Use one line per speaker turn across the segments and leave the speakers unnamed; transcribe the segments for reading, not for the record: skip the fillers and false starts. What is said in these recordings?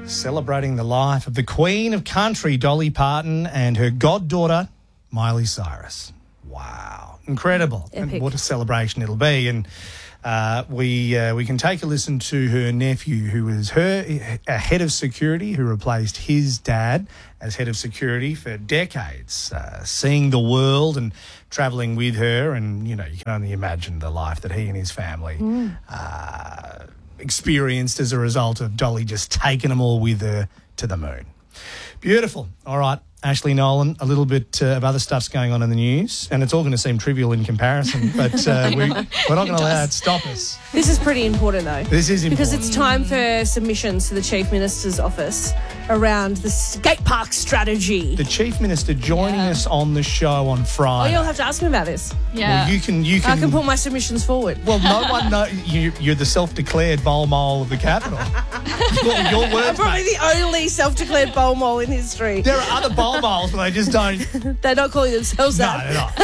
celebrating the life of the Queen of Country, Dolly Parton, and her goddaughter, Miley Cyrus. Wow. Incredible.
Epic.
And what a celebration it'll be. And we can take a listen to her nephew, who is a head of security who replaced his dad as head of security for decades, seeing the world and travelling with her. And, you know, you can only imagine the life that he and his family experienced as a result of Dolly just taking them all with her to the moon. Beautiful. All right. Ashley Nolan, a little bit of other stuff's going on in the news, and it's all going to seem trivial in comparison, but we're not going to let it stop us.
This is pretty important, though.
This is important.
Because it's time for submissions to the Chief Minister's office around the skate park strategy.
The Chief Minister joining us on the show on
Oh,
Friday.
you'll have to ask him about this.
Yeah.
Well, you can.
I can put my submissions forward.
Well, no one knows. You're the self-declared bowl mole of the capital. your words,
I'm probably
mate.
the only self-declared bowl mole in history.
There are other bowl moles, but they just don't.
They're not calling themselves
No,
that.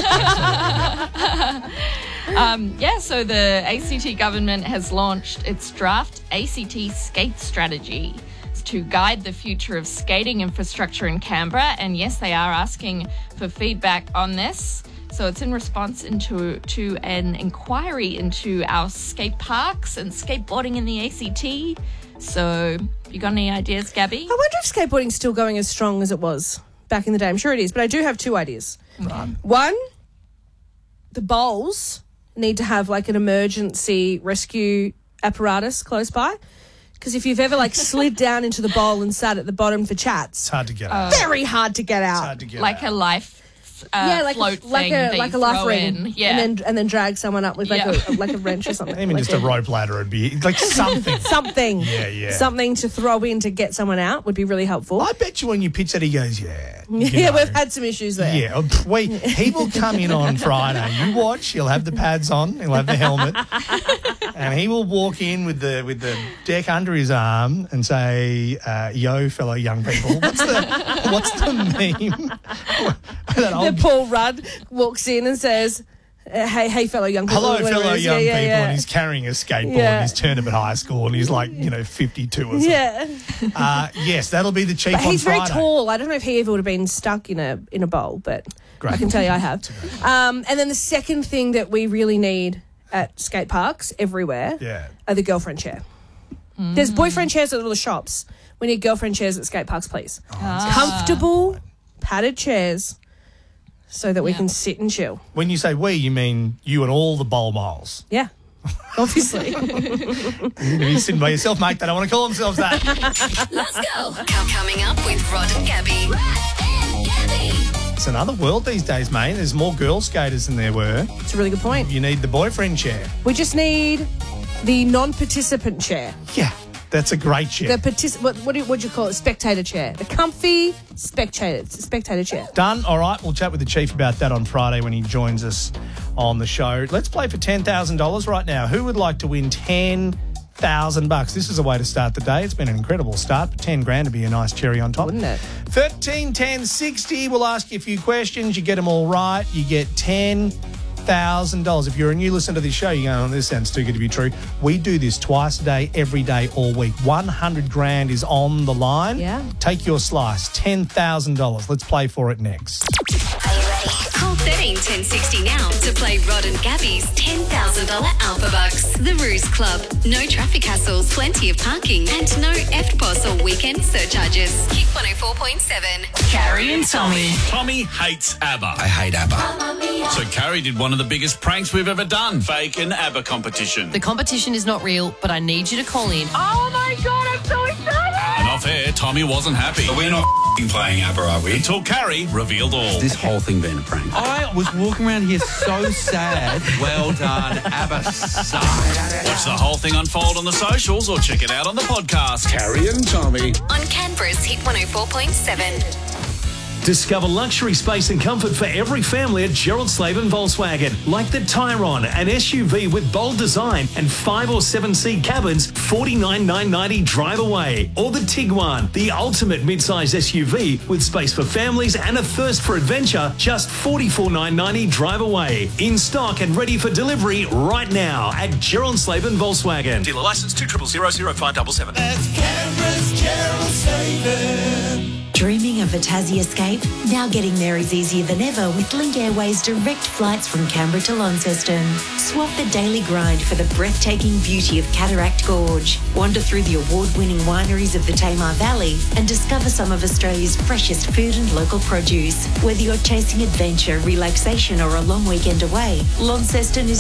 they're not.
So the ACT government has launched its draft ACT skate strategy to guide the future of skating infrastructure in Canberra. And yes, they are asking for feedback on this. So it's in response to an inquiry into our skate parks and skateboarding in the ACT. So you got any ideas, Gabby?
I wonder if skateboarding's still going as strong as it was back in the day. I'm sure it is, but I do have two ideas.
Right.
One, the bowls need to have like an emergency rescue apparatus close by. Because if you've ever like slid down into the bowl and sat at the bottom for chats,
It's hard to get out.
very hard to get out.
It's hard to get
Like
out.
a life
like
float
a, like
thing
a
that
like
you
a life
throw
ring,
in. Yeah.
and then drag someone up with like
Yeah.
a wrench or something.
Even
like
just a rope ladder would be like something.
something.
Yeah.
Something to throw in to get someone out would be really helpful.
I bet you when you pitch that, he goes, yeah. you
Yeah,
know.
we've had some issues there.
Yeah, he will come in on Friday. You watch, he'll have the pads on, he'll have the helmet, and he will walk in with the deck under his arm and say, "Yo, fellow young people, what's the meme?" That
Then
old,
Paul Rudd walks in and says, hey, fellow young people.
hello,
whatever
fellow
it is.
young
Yeah,
people,
yeah.
and he's carrying a skateboard.
Yeah.
And he's turned up at high school, and he's like, 52 or something.
Yeah,
Yes, that'll be the chief
but
on
he's very
Friday.
tall. I don't know if he ever would have been stuck in a bowl, but
Great.
I can tell you I have. And then the second thing that we really need at skate parks everywhere
Yeah.
are the girlfriend chair. There's boyfriend chairs at all the shops. We need girlfriend chairs at skate parks, please. Comfortable, padded chairs so that we can sit and chill.
When you say we, you mean you and all the bowl moles.
Yeah, obviously.
You're sitting by yourself, mate. They don't want to call themselves that.
Let's go. Coming up with Rod and Gabby.
It's another world these days, mate. There's more girl skaters than there were.
It's a really good point.
You need the boyfriend chair.
We just need the non-participant chair.
Yeah, that's a great chair.
What do you call it? Spectator chair. The comfy spectator chair.
Done. All right, we'll chat with the chief about that on Friday when he joins us on the show. Let's play for $10,000 right now. Who would like to win $10,000? This is a way to start the day. It's been an incredible start, but 10 grand would be a nice cherry on top.
Wouldn't it?
13 10 60. We'll ask you a few questions. You get them all right, you get $10,000. If you're a new listener to this show, you're going, this sounds too good to be true. We do this twice a day, every day, all week. 100 grand is on the line.
Yeah.
Take your slice. $10,000. Let's play for it next.
Are you ready? Call 13 1060 now to play Rod and Gabby's $10,000 Alpha Bucks. The Ruse Club. No traffic hassles, plenty of parking, and no EFTPOS or weekend surcharges. Kick 104.7.
Carrie and Tommy.
Tommy hates ABBA.
I hate ABBA.
So Carrie did one of the biggest pranks we've ever done. Fake an ABBA competition.
The competition is not real, but I need you to call in.
Oh my God, I'm so excited!
And off air, Tommy wasn't happy.
But we're not playing ABBA, are we?
Until Carrie revealed all.
This whole thing being a prank.
I was walking around here so sad. Well done, ABBA suck.
Watch the whole thing unfold on the socials or check it out on the podcast.
Carrie and Tommy.
On Canberra's Hit 104.7.
Discover luxury space and comfort for every family at Gerald Slaven Volkswagen, like the Tyron, an SUV with bold design and 5 or 7 seat cabins, $49,990 drive away. Or the Tiguan, the ultimate midsize SUV with space for families and a thirst for adventure, just $44,990 drive away. In stock and ready for delivery right now at Gerald Slaven Volkswagen.
Dealer license 2000577.
That's Canberra's Gerald Slaven.
Dreaming of a Tassie escape? Now getting there is easier than ever with Link Airways direct flights from Canberra to Launceston. Swap the daily grind for the breathtaking beauty of Cataract Gorge. Wander through the award-winning wineries of the Tamar Valley and discover some of Australia's freshest food and local produce. Whether you're chasing adventure, relaxation or a long weekend away, Launceston is